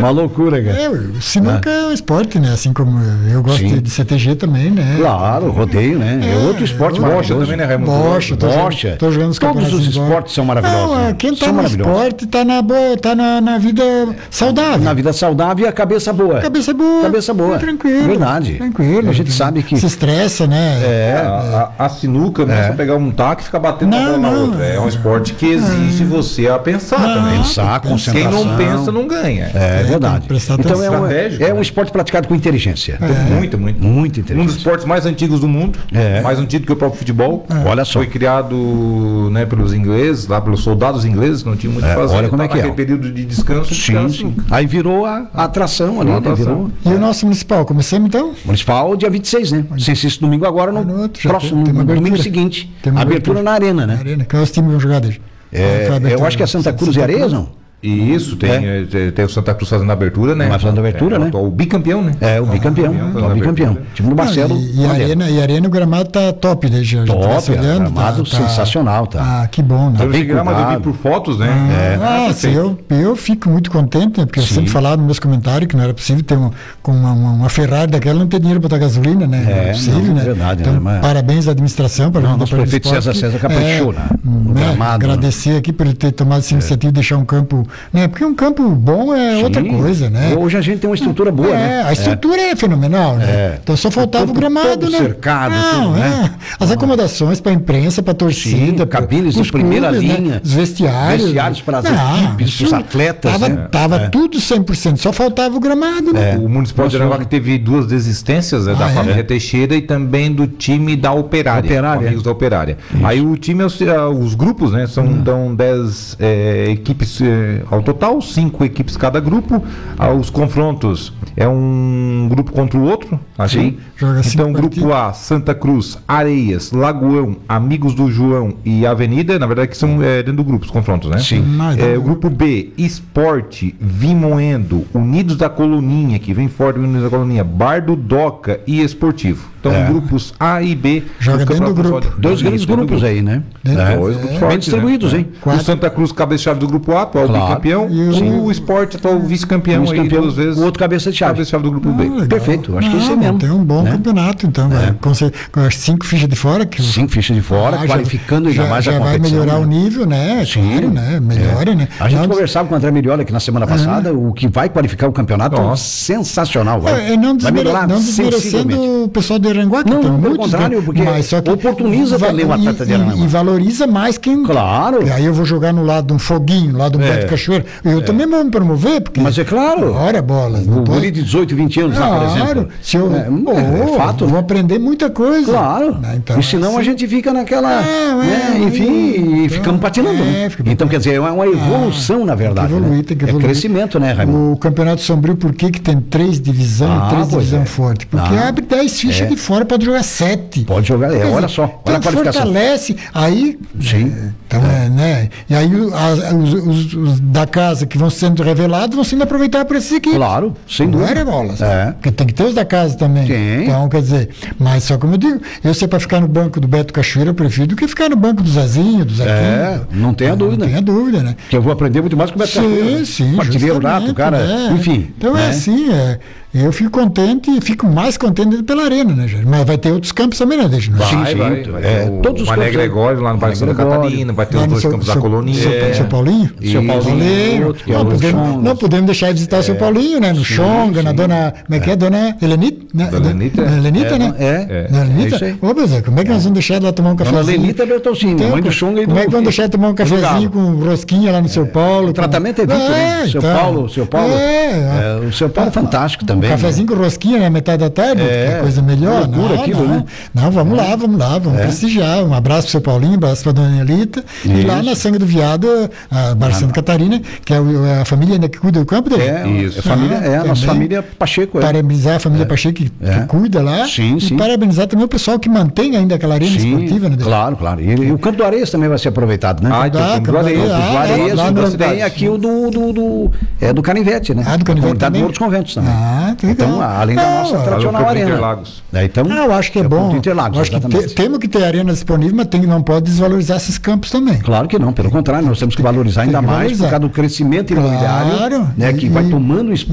Uma loucura, cara. Sinuca é um esporte, né? Assim como eu gosto de CTG também, né? Claro, rodeio, né? É outro esporte maravilhoso. Bocha também, né, Raimundo? Bocha. Tô jogando os Todos os esportes são maravilhosos. Não, quem tá no esporte tá na vida saudável. Na vida saudável e a cabeça boa. Cabeça boa. Tranquilo. Verdade. Tranquilo. A gente sabe que... Se estressa, né? A sinuca, não é só pegar um taco e ficar batendo uma bola na outra. É um esporte que exige você a pensar também. Pensar, concentração. Quem não pensa, não ganha. É verdade. Então é um esporte praticado com inteligência. Muito inteligência. Um dos esportes mais antigos do mundo. Mais antigo que o próprio futebol. Olha só. Foi criado, né, pelos ingleses, lá pelos soldados ingleses, não tinha muito o que fazer. Olha como é que é. Período de descanso. Sim. Aí virou a atração ali, né? Virou. E o nosso municipal, começamos então? Municipal dia 26, né? Sem ser esse domingo agora, no próximo, no domingo seguinte. Abertura na Arena, né? Que é os times que vão jogar desde. Eu acho que é Santa Cruz e Areias, não? Isso, tem o Santa Cruz fazendo a abertura, né? Mas fazendo a abertura, né? O bicampeão, né? O bicampeão. Time do Marcelo. E a Arena, o gramado tá top, né? Top, gramado sensacional, tá? Ah, que bom, né? Eu cheguei lá, mas eu vi por fotos, né? Eu fico muito contente, né? Porque eu sempre falava nos meus comentários que não era possível ter uma Ferrari daquela não ter dinheiro para botar gasolina, né? Não é possível, né? Verdade, então, né? parabéns à administração. O prefeito César caprichou, né? Agradecer aqui por ele ter tomado essa iniciativa de deixar um campo, né? Porque um campo bom é outra coisa, né? Hoje a gente tem uma estrutura boa, né? A estrutura é fenomenal, né? Então só faltava o gramado, né? Cercado, tudo, né? As acomodações para a imprensa, para a torcida, cabines de primeira linha, os vestiários para as equipes, para os atletas. Tava tudo 100%, só faltava o gramado, né? O Municipal de Aranaguá teve 2 desistências, da família Teixeira e também do time da Operária. Amigos da Operária. Aí o time, os grupos, né? São 10 equipes ao total, 5 equipes cada grupo. Os confrontos é um grupo contra o outro, assim. Então, grupo A, Santa Cruz, Areias, Lagoão, Amigos do João e Avenida, na verdade que são dentro do grupo os confrontos, né? Sim. O grupo B, Esporte, Vimoendo, Unidos da Coloninha, que vem forte, Unidos da Coloninha, Bar do Doca e Esportivo. Então, grupos A e B. Joga dentro do grupo. 2 grandes grupos aí, né? 2 grupos fortes, bem distribuídos, hein? O Santa Cruz, cabeça-chave do grupo A, atual bicampeão. E o Esporte, atual vice-campeão. Aí 2 vezes. O outro cabeça-chave. Cabeça-chave do grupo B. Perfeito, acho que isso é mesmo. Tem um bom campeonato, então. Com as 5 fichas de fora. 5 fichas de fora, qualificando ainda mais a competição. Já vai melhorar o nível, né? Claro, né? Melhora, né? A gente conversava com o André Milhola aqui na semana passada, o que vai qualificar o campeonato é sensacional. Não desmerecendo o pessoal de Aranguá, que tem pelo contrário, porque oportuniza também o atleta de Aranguá. E valoriza mais quem... Claro. E aí eu vou jogar no lado de um foguinho, lá do Beto Cachoeira. Eu também vou me promover, porque... Mas é claro. Ora, bolas. O guri de 18, 20 anos lá, por exemplo. Se eu, é fato. Vou aprender muita coisa. Claro. Então, e senão a gente fica naquela... enfim, e ficamos patinando. Então, quer dizer, é uma evolução, na verdade. Tem que evoluir. É crescimento, né, Raimundo? O Campeonato Sombrio, por que tem 3 divisões, 3 divisões fortes? Porque abre 10 fichas de fora, pode jogar 7. Pode jogar, olha só. Olha a qualificação. Fortalece, aí... Sim. Então, né? E aí os da casa que vão sendo revelados vão sendo aproveitados por esses equipes. Claro, sem dúvida. Não é bolas. Porque tem que ter os da casa também. Tem. Então, quer dizer, mas só como eu digo, eu sei para ficar no banco do Beto Cachoeira, eu prefiro do que ficar no banco do Zezinho, do Zequinho. Não tenha dúvida. Não tenha dúvida, né? Porque eu vou aprender muito mais com o Beto Cachoeira. Sim, Artilheiro nato, cara, enfim. Então é assim, eu fico contente e fico mais contente pela Arena, né, gente? Mas vai ter outros campos também, né, Deixa? Vai todos os Mané Gregório lá no Parque Santa Catarina, vai ter os 2 campos da Colonia. Seu Paulinho? Seu Paulinho. Não podemos deixar de visitar o seu Paulinho, né? No Xonga, na dona... Como é que é? Dona Helenita? Helenita, né? Helenita? Ô, meu Zé, como é que nós vamos deixar de lá tomar um cafezinho? Dona Helenita Bertolcini, mãe do Xonga e do... Como é que vamos deixar de tomar um cafezinho com rosquinha lá no seu Paulo? O tratamento é visto, né? Seu Paulo. O seu Paulo é fantástico também. Um cafezinho com rosquinha na metade da tarde, que coisa melhor. Não, vamos lá, vamos prestigiar. Um abraço pro seu Paulinho, um abraço pra dona Elita. E lá na Sangue do Viado, a Bar Santa Catarina, que é a família ainda que cuida do campo dele. Isso. A nossa família Pacheco. Parabenizar a família Pacheco que cuida lá. Sim. E parabenizar também o pessoal que mantém ainda aquela arena esportiva, né? Claro. E o Campo do Areias também vai ser aproveitado, né? O Campo do Areias. Tem aqui o do Canivete, né? Do Canivete também. Do Outros Conventos também. Então, além da nossa tradicional arena. Então, eu acho que é bom. Eu acho que temos que ter arena disponível, mas não pode desvalorizar esses campos também. Claro que não, pelo contrário, nós temos que valorizar ainda mais por causa do crescimento imobiliário, né, que vai tomando espaço.